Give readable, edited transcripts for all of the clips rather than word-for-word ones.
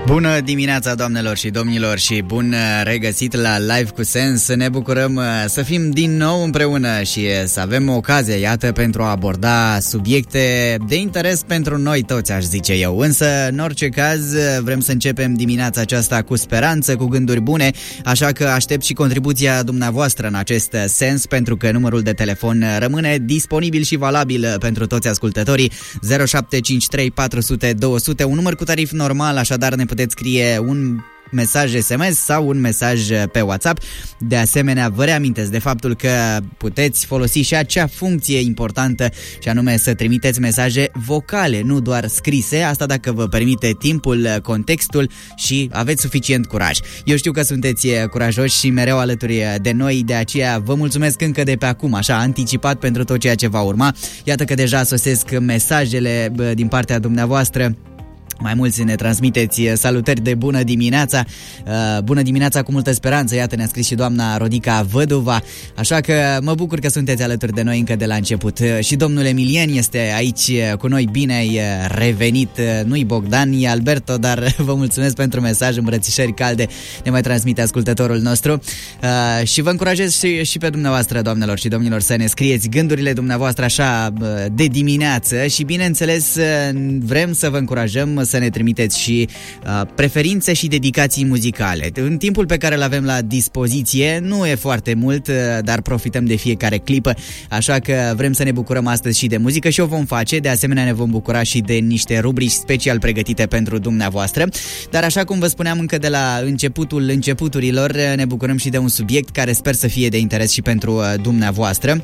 Bună dimineața, doamnelor și domnilor, și bun regăsit la Live cu Sens. Ne bucurăm să fim din nou împreună și să avem ocazia, iată, pentru a aborda subiecte de interes pentru noi toți, aș zice eu. Însă, în orice caz, vrem să începem dimineața aceasta cu speranță, cu gânduri bune, așa că aștept și contribuția dumneavoastră în acest sens, pentru că numărul de telefon rămâne disponibil și valabil pentru toți ascultătorii. 0753 400 200, un număr cu tarif normal, așadar ne puteți scrie un mesaj SMS sau un mesaj pe WhatsApp. De asemenea, vă reamintesc de faptul că puteți folosi și acea funcție importantă, și anume să trimiteți mesaje vocale, nu doar scrise, asta dacă vă permite timpul, contextul și aveți suficient curaj. Eu știu că sunteți curajoși și mereu alături de noi, de aceea vă mulțumesc încă de pe acum, așa, anticipat, pentru tot ceea ce va urma. Iată că deja sosesc mesajele din partea dumneavoastră. Mai mulți ne transmiteți salutări de bună dimineața, bună dimineața cu multă speranță, iată ne-a scris și doamna Rodica Văduva, așa că mă bucur că sunteți alături de noi încă de la început. Și domnul Emilian este aici cu noi, bine ai revenit, nu-i Bogdan, e Alberto, dar vă mulțumesc pentru mesaj, îmbrățișări calde ne mai transmite ascultătorul nostru și vă încurajez și pe dumneavoastră, doamnelor și domnilor, să ne scrieți gândurile dumneavoastră așa de dimineață și bineînțeles vrem să vă încurajăm să ne trimiteți și preferințe și dedicații muzicale. În timpul pe care îl avem la dispoziție nu e foarte mult, dar profităm de fiecare clipă, așa că vrem să ne bucurăm astăzi și de muzică și o vom face. De asemenea ne vom bucura și de niște rubrici special pregătite pentru dumneavoastră. Dar așa cum vă spuneam încă de la începutul începuturilor, ne bucurăm și de un subiect care sper să fie de interes și pentru dumneavoastră.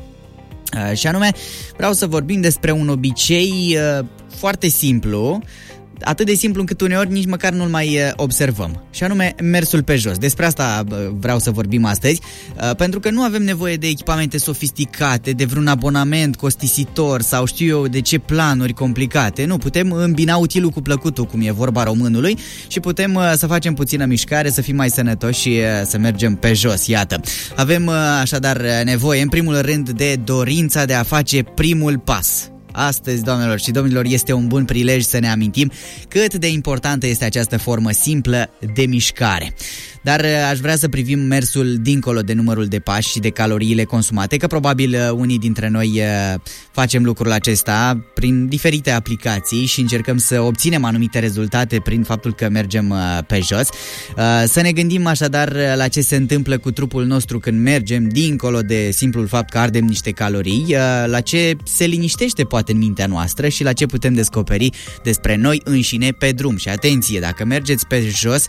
Și anume, vreau să vorbim despre un obicei foarte simplu, atât de simplu încât uneori nici măcar nu-l mai observăm, și anume mersul pe jos. Despre asta vreau să vorbim astăzi, pentru că nu avem nevoie de echipamente sofisticate, de vreun abonament costisitor sau știu eu de ce planuri complicate. Nu, putem îmbina utilul cu plăcutul, cum e vorba românului, și putem să facem puțină mișcare, să fim mai sănătoși și să mergem pe jos, iată. Avem așadar nevoie, în primul rând, de dorința de a face primul pas. Astăzi, doamnelor și domnilor, este un bun prilej să ne amintim cât de importantă este această formă simplă de mișcare. Dar aș vrea să privim mersul dincolo de numărul de pași și de caloriile consumate, că probabil unii dintre noi facem lucrul acesta prin diferite aplicații și încercăm să obținem anumite rezultate prin faptul că mergem pe jos. Să ne gândim așadar la ce se întâmplă cu trupul nostru când mergem dincolo de simplul fapt că ardem niște calorii, la ce se liniștește poate în mintea noastră și la ce putem descoperi despre noi înșine pe drum. Și atenție, dacă mergeți pe jos,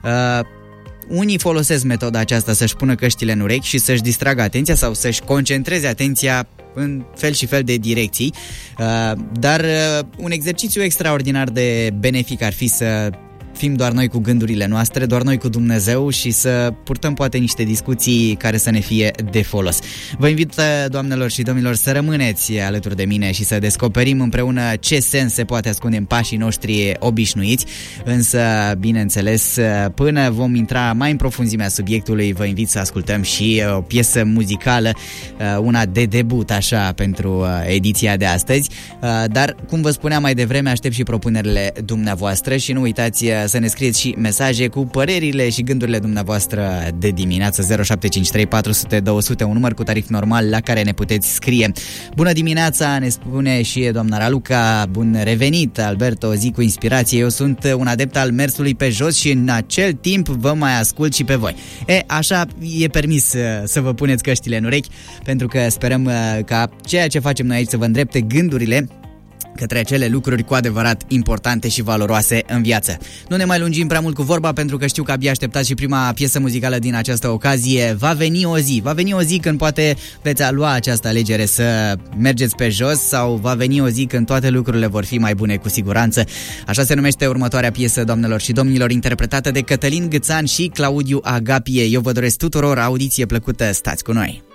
unii folosesc metoda aceasta să-și pună căștile în urechi și să-și distragă atenția sau să-și concentreze atenția în fel și fel de direcții, dar un exercițiu extraordinar de benefic ar fi să fim doar noi cu gândurile noastre, doar noi cu Dumnezeu și să purtăm poate niște discuții care să ne fie de folos. Vă invit, doamnelor și domnilor, să rămâneți alături de mine și să descoperim împreună ce sens se poate ascunde în pașii noștri obișnuiți, însă, bineînțeles, până vom intra mai în profunzimea subiectului, vă invit să ascultăm și o piesă muzicală, una de debut, așa, pentru ediția de astăzi, dar, cum vă spuneam mai devreme, aștept și propunerile dumneavoastră și nu uitați să ne scrieți și mesaje cu părerile și gândurile dumneavoastră de dimineață. 0753 400 200, un număr cu tarif normal la care ne puteți scrie. Bună dimineața, ne spune și doamna Raluca, bun revenit, Alberto, o zi cu inspirație. Eu sunt un adept al mersului pe jos și în acel timp vă mai ascult și pe voi. Așa e permis să vă puneți căștile în urechi, pentru că sperăm ca ceea ce facem noi aici să vă îndrepte gândurile către acele lucruri cu adevărat importante și valoroase în viață. Nu ne mai lungim prea mult cu vorba, pentru că știu că abia așteptați și prima piesă muzicală din această ocazie. Va veni o zi când poate veți lua această alegere să mergeți pe jos, sau va veni o zi când toate lucrurile vor fi mai bune cu siguranță. Așa se numește următoarea piesă, doamnelor și domnilor, interpretată de Cătălin Gâțan și Claudiu Agapie. Eu vă doresc tuturor audiție plăcută, stați cu noi!